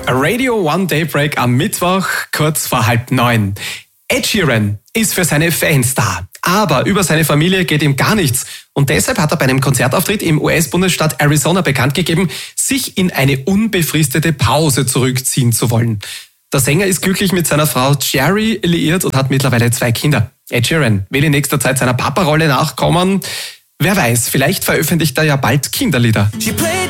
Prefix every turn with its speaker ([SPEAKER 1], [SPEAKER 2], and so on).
[SPEAKER 1] Radio One Daybreak am Mittwoch, kurz vor 8:30. Ed Sheeran ist für seine Fans da, aber über seine Familie geht ihm gar nichts. Und deshalb hat er bei einem Konzertauftritt im US-Bundesstaat Arizona bekannt gegeben, sich in eine unbefristete Pause zurückziehen zu wollen. Der Sänger ist glücklich mit seiner Frau Jerry liiert und hat mittlerweile 2 Kinder. Ed Sheeran will in nächster Zeit seiner Papa-Rolle nachkommen. Wer weiß, vielleicht veröffentlicht er ja bald Kinderlieder.